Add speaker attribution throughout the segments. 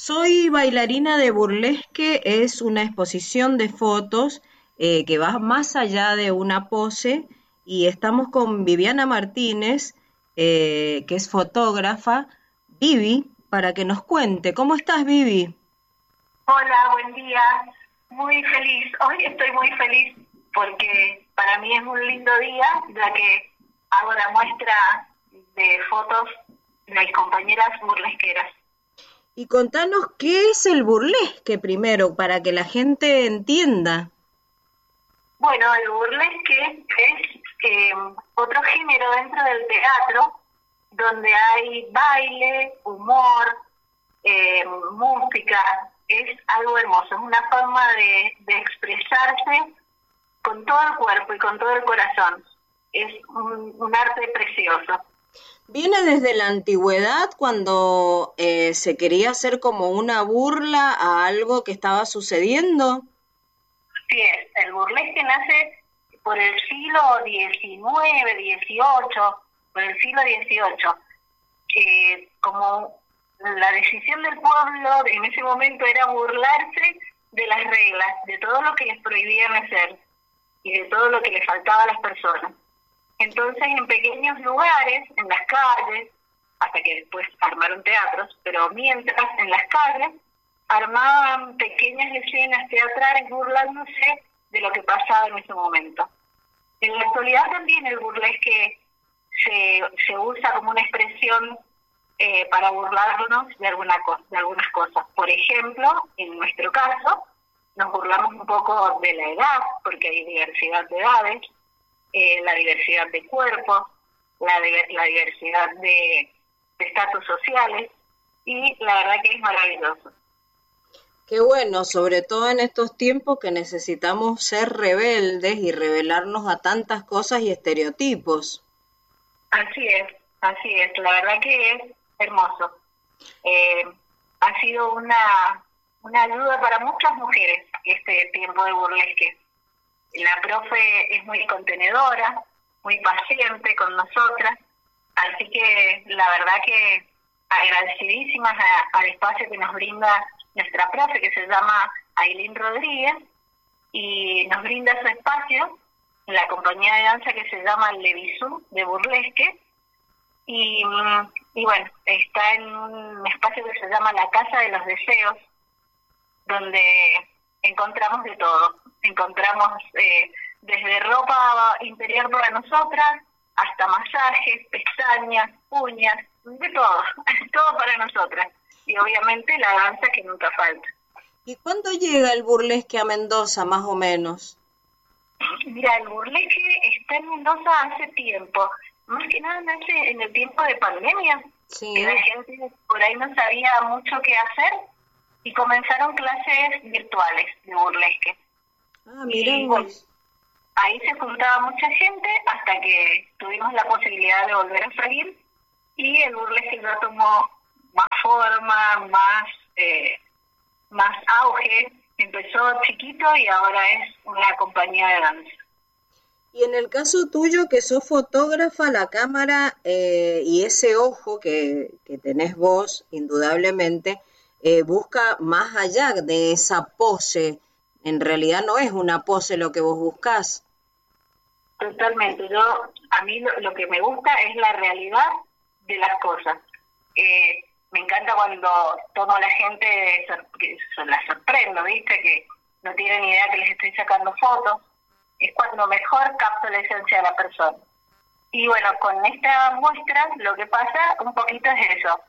Speaker 1: Soy bailarina de burlesque, es una exposición de fotos que va más allá de una pose y estamos con Viviana Martínez, que es fotógrafa, Vivi, para que nos cuente. ¿Cómo estás, Vivi?
Speaker 2: Hola, buen día. Muy feliz. Hoy estoy muy feliz porque para mí es un lindo día, ya que hago la muestra de fotos de mis compañeras burlesqueras.
Speaker 1: Y contanos qué es el burlesque primero, para que la gente entienda.
Speaker 2: Bueno, el burlesque es otro género dentro del teatro donde hay baile, humor, música. Es algo hermoso, es una forma de expresarse con todo el cuerpo y con todo el corazón. Es un arte precioso.
Speaker 1: Viene desde la antigüedad cuando se quería hacer como una burla a algo que estaba sucediendo.
Speaker 2: Sí, el burlesque nace por el siglo XIX, XVIII, por el siglo XVIII. Como la decisión del pueblo en ese momento era burlarse de las reglas, de todo lo que les prohibían hacer y de todo lo que les faltaba a las personas. Entonces, en pequeños lugares, en las calles, hasta que después armaron teatros, pero mientras en las calles armaban pequeñas escenas teatrales burlándose de lo que pasaba en ese momento. En la actualidad también el burlesque se usa como una expresión para burlarnos de algunas cosas. Por ejemplo, en nuestro caso, nos burlamos un poco de la edad, porque hay diversidad de edades, la diversidad de cuerpos, la diversidad de estatus sociales, y la verdad que es maravilloso.
Speaker 1: Qué bueno, sobre todo en estos tiempos que necesitamos ser rebeldes y rebelarnos a tantas cosas y estereotipos.
Speaker 2: Así es, la verdad que es hermoso. Eh, ha sido una ayuda para muchas mujeres este tiempo de burlesque. La profe es muy contenedora, muy paciente con nosotras, así que la verdad que agradecidísimas al espacio que nos brinda nuestra profe, que se llama Ailín Rodríguez, y nos brinda su espacio en la compañía de danza que se llama Levisú de Burlesque, y bueno, está en un espacio que se llama la Casa de los Deseos, donde encontramos de todo. Encontramos desde ropa interior para nosotras, hasta masajes, pestañas, uñas, de todo, todo para nosotras. Y obviamente la danza que nunca falta.
Speaker 1: ¿Y cuándo llega el burlesque a Mendoza, más o menos?
Speaker 2: Mira, el burlesque está en Mendoza hace tiempo. Más que nada nace en el tiempo de pandemia,
Speaker 1: Sí.
Speaker 2: que la gente por ahí no sabía mucho qué hacer y comenzaron clases virtuales de burlesque.
Speaker 1: Ah,
Speaker 2: Y bueno,
Speaker 1: miremos.
Speaker 2: ahí se juntaba mucha gente hasta que tuvimos la posibilidad de volver a salir y el burlesque ya tomó más forma, más auge. Empezó chiquito y ahora es una compañía de danza.
Speaker 1: Y en el caso tuyo, que sos fotógrafa, la cámara y ese ojo que tenés vos, indudablemente, busca más allá de esa pose. En realidad no es una pose lo que vos buscás.
Speaker 2: Totalmente. A mí lo que me gusta es la realidad de las cosas. Me encanta cuando tomo a la gente, que la sorprendo, ¿viste? Que no tienen idea que les estoy sacando fotos. Es cuando mejor capto la esencia de la persona. Y bueno, con esta muestra lo que pasa un poquito es eso.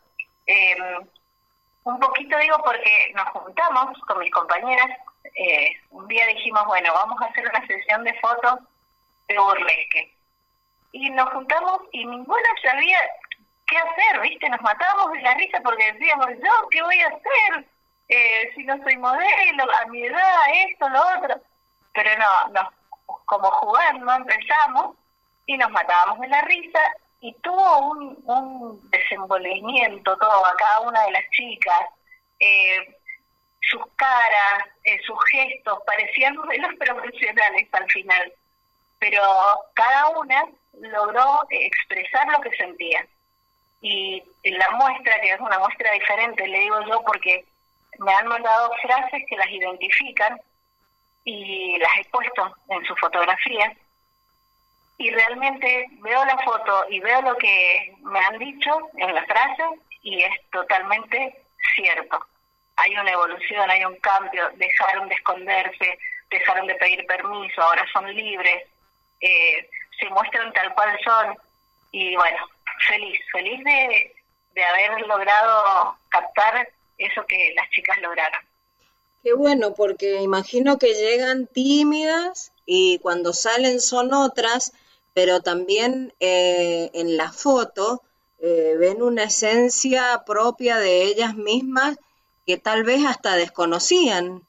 Speaker 2: Un poquito digo porque nos juntamos con mis compañeras. Un día dijimos, bueno, vamos a hacer una sesión de fotos de burlesque. Y nos juntamos y ninguna sabía qué hacer, ¿viste? Nos matábamos de la risa porque decíamos, ¿yo qué voy a hacer? Si no soy modelo, a mi edad, esto, lo otro. Pero no, como jugando empezamos y nos matábamos de la risa y tuvo un desenvolvimiento todo a cada una de las chicas, sus caras, sus gestos, parecían modelos profesionales al final, pero cada una logró expresar lo que sentía. Y la muestra, que es una muestra diferente, le digo yo, porque me han mandado frases que las identifican y las he puesto en sus fotografías. Y realmente veo la foto y veo lo que me han dicho en la frase y es totalmente cierto. Hay una evolución, hay un cambio, dejaron de esconderse, dejaron de pedir permiso, ahora son libres, se muestran tal cual son. Y bueno, feliz de haber logrado captar eso que las chicas lograron.
Speaker 1: Qué bueno, porque imagino que llegan tímidas y cuando salen son otras, pero también en la foto ven una esencia propia de ellas mismas que tal vez hasta desconocían.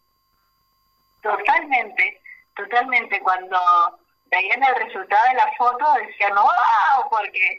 Speaker 2: Totalmente. Cuando veían el resultado de la foto decían, wow, porque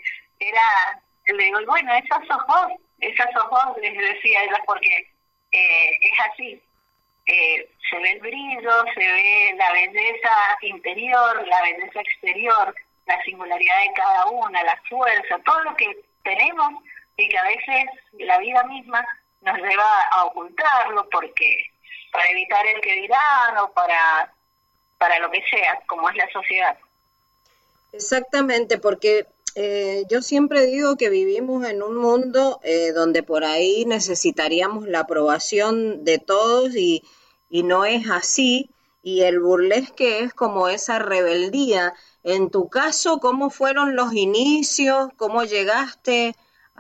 Speaker 2: le digo, bueno, esas sos vos, les decía ella, porque es así. Se ve el brillo, se ve la belleza interior, la belleza exterior, la singularidad de cada una, la fuerza, todo lo que tenemos y que a veces la vida misma nos lleva a ocultarlo porque para evitar el que dirán o para lo que sea, como es la sociedad.
Speaker 1: Exactamente, porque yo siempre digo que vivimos en un mundo donde por ahí necesitaríamos la aprobación de todos y no es así, y el burlesque es como esa rebeldía. En tu caso, ¿cómo fueron los inicios? ¿Cómo llegaste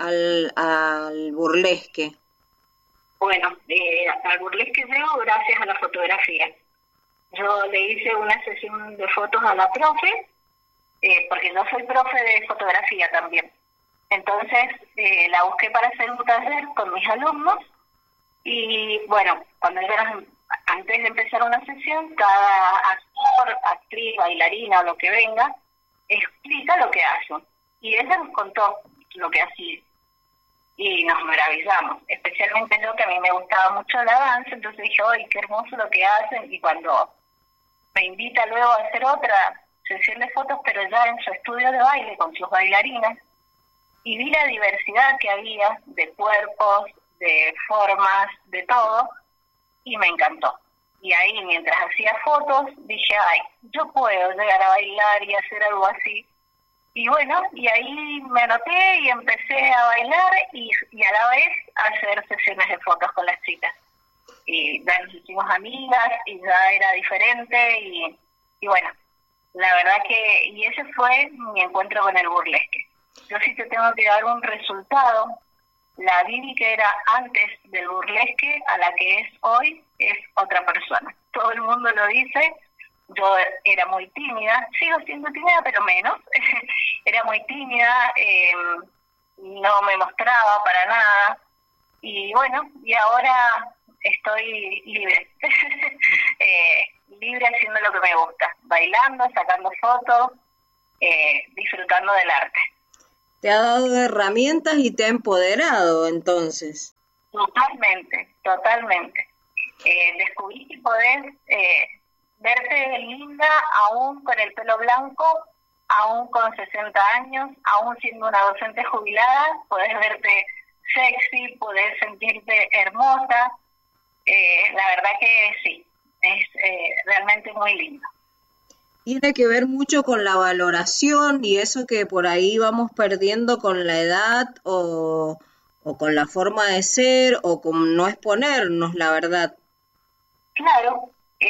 Speaker 1: al burlesque?
Speaker 2: Bueno, al burlesque llego gracias a la fotografía. Yo le hice una sesión de fotos a la profe, porque yo soy profe de fotografía también. Entonces la busqué para hacer un taller con mis alumnos y bueno, antes de empezar una sesión, cada actor, actriz, bailarina o lo que venga, explica lo que hace. Y ella nos contó lo que hacía y nos maravillamos, especialmente yo que a mí me gustaba mucho la danza, entonces dije, ¡ay, qué hermoso lo que hacen! Y cuando me invita luego a hacer otra sesión de fotos, pero ya en su estudio de baile con sus bailarinas, y vi la diversidad que había de cuerpos, de formas, de todo, y me encantó. Y ahí, mientras hacía fotos, dije, ay, yo puedo llegar a bailar y hacer algo así. Y bueno, y ahí me anoté y empecé a bailar y a la vez a hacer sesiones de fotos con las chicas. Y ya nos hicimos amigas y ya era diferente y bueno, la verdad que, y ese fue mi encuentro con el burlesque. Yo sí te tengo que dar un resultado. La Vivi que era antes del burlesque a la que es hoy es otra persona. Todo el mundo lo dice. Yo era muy tímida, sigo siendo tímida pero menos. Era muy tímida, no me mostraba para nada. Y bueno, y ahora estoy libre. Libre haciendo lo que me gusta, bailando, sacando fotos, disfrutando del arte.
Speaker 1: Te ha dado herramientas y te ha empoderado, entonces.
Speaker 2: Totalmente. Descubrí que podés verte linda aún con el pelo blanco, aún con 60 años, aún siendo una docente jubilada, podés verte sexy, podés sentirte hermosa. La verdad que sí, es realmente muy lindo.
Speaker 1: Tiene que ver mucho con la valoración y eso que por ahí vamos perdiendo con la edad o con la forma de ser o con no exponernos, la verdad.
Speaker 2: Claro,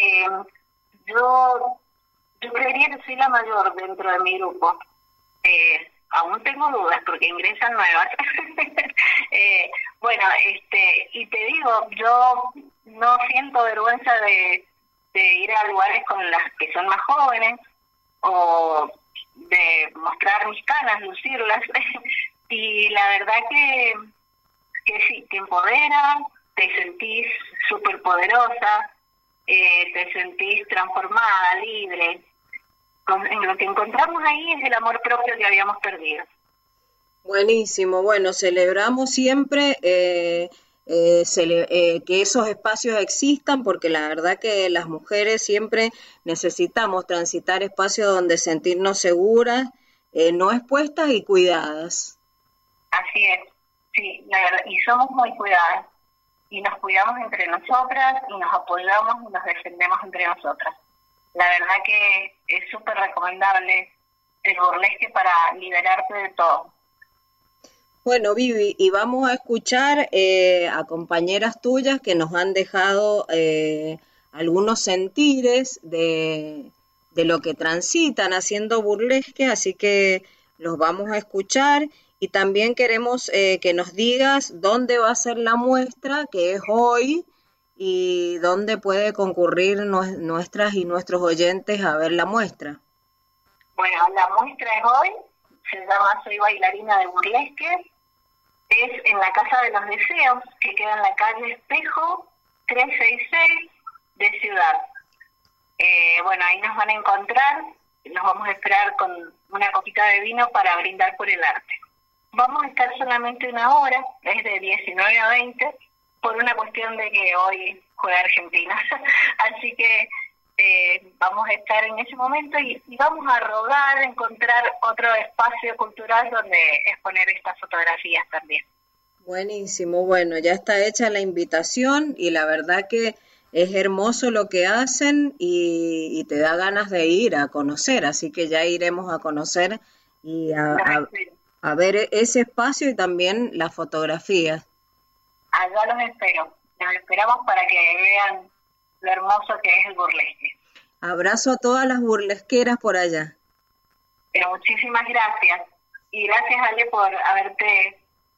Speaker 2: yo creería que soy la mayor dentro de mi grupo. Aún tengo dudas porque ingresan nuevas. Bueno, y te digo, yo no siento vergüenza de ir a lugares con las que son más jóvenes o de mostrar mis canas, lucirlas. Y la verdad que sí, te empodera, te sentís súper poderosa, te sentís transformada, libre. En lo que encontramos ahí es el amor propio que habíamos perdido.
Speaker 1: Buenísimo, bueno, celebramos siempre que esos espacios existan porque la verdad que las mujeres siempre necesitamos transitar espacios donde sentirnos seguras, no expuestas y cuidadas.
Speaker 2: Así es, sí, la verdad, y somos muy cuidadas. y nos cuidamos entre nosotras y nos apoyamos y nos defendemos entre nosotras. La verdad que es súper recomendable el burlesque para liberarte de todo.
Speaker 1: Bueno, Vivi, y vamos a escuchar a compañeras tuyas que nos han dejado algunos sentires de lo que transitan haciendo burlesque, así que los vamos a escuchar y también queremos que nos digas dónde va a ser la muestra, que es hoy, y dónde puede concurrir nuestras y nuestros oyentes a ver la muestra.
Speaker 2: Bueno, la muestra es hoy, se llama Soy bailarina de burlesque, es en la Casa de los Deseos, que queda en la calle Espejo 366 de Ciudad. Bueno, ahí nos van a encontrar, nos vamos a esperar con una copita de vino para brindar por el arte. Vamos a estar solamente una hora, es de 19 a 20, por una cuestión de que hoy juega Argentina. Así que vamos a estar en ese momento y vamos a rodar, encontrar otro espacio cultural donde exponer estas fotografías también.
Speaker 1: Buenísimo, bueno, ya está hecha la invitación y la verdad que es hermoso lo que hacen y te da ganas de ir a conocer, así que ya iremos a conocer y a ver ese espacio y también las fotografías.
Speaker 2: Allá los esperamos para que vean lo hermoso que es el burlesque.
Speaker 1: Abrazo a todas las burlesqueras por allá.
Speaker 2: Pero muchísimas gracias. Y gracias, Ale, por haberte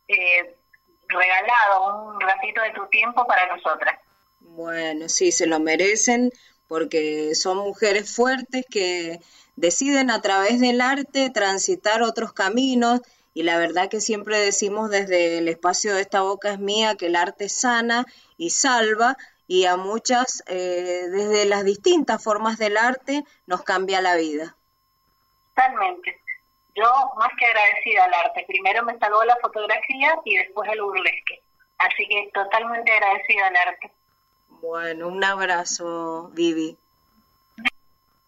Speaker 2: regalado un ratito de tu tiempo para nosotras.
Speaker 1: Bueno, sí, se lo merecen porque son mujeres fuertes que deciden a través del arte transitar otros caminos y la verdad que siempre decimos desde el espacio de Esta Boca es Mía que el arte sana y salva y a muchas desde las distintas formas del arte nos cambia la vida.
Speaker 2: Totalmente. Yo más que agradecida al arte. Primero me salvó la fotografía y después el burlesque. Así que totalmente agradecida al arte.
Speaker 1: Bueno, un abrazo, Vivi.